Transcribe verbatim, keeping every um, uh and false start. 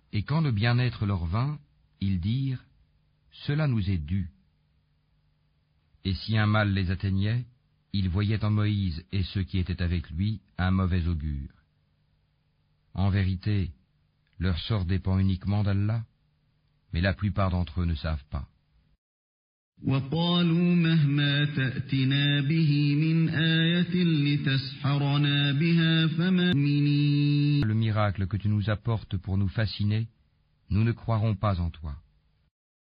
Et quand le bien-être leur vint, ils dirent « Cela nous est dû ». Et si un mal les atteignait, ils voyaient en Moïse et ceux qui étaient avec lui un mauvais augure. En vérité, leur sort dépend uniquement d'Allah, mais la plupart d'entre eux ne savent pas. وقالوا مهما تأتنا به من آية لتسحرنا بها فما نؤمن. Le miracle que tu nous apportes pour nous fasciner, nous ne croirons pas en toi.